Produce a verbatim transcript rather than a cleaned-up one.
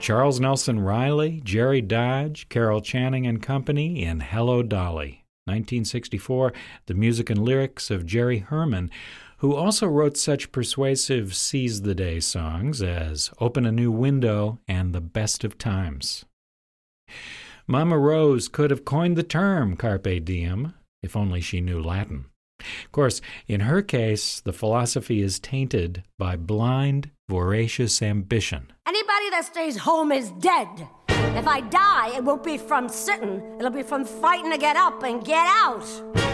Charles Nelson Riley, Jerry Dodge, Carol Channing and Company in Hello, Dolly. nineteen sixty-four, the music and lyrics of Jerry Herman, who also wrote such persuasive Seize the Day songs as Open a New Window and The Best of Times. Mama Rose could have coined the term Carpe Diem, if only she knew Latin. Of course, in her case, the philosophy is tainted by blind, voracious ambition. Anybody that stays home is dead. If I die, it won't be from sitting. It'll be from fighting to get up and get out.